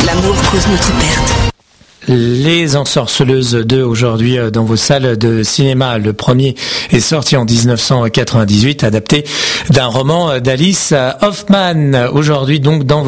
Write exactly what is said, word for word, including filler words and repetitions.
l'amour cause notre perte. Les Ensorceleuses deux aujourd'hui dans vos salles de cinéma. Le premier est sorti en dix-neuf cent quatre-vingt-dix-huit, adapté d'un roman d'Alice Hoffman. Aujourd'hui donc dans vos